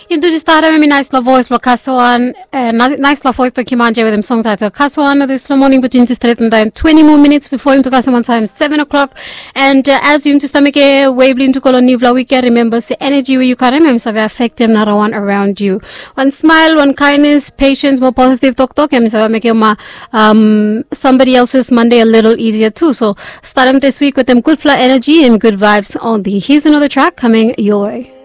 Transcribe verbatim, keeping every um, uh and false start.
Into just start having nice la voice lo kasuan, nice la voice to Kimanje with him song title Kasuan this slow morning but into straighten down twenty more minutes before him to Kasuan time seven o'clock. And uh, as you to stomach a wave into colony vla weekend, remember the energy where you can remember so affect them not one around you. One smile, one kindness, patience, more positive talk talk and so make your um somebody else's Monday a little easier too. So start them this week with them good flow energy and good vibes on the here's another track coming your way.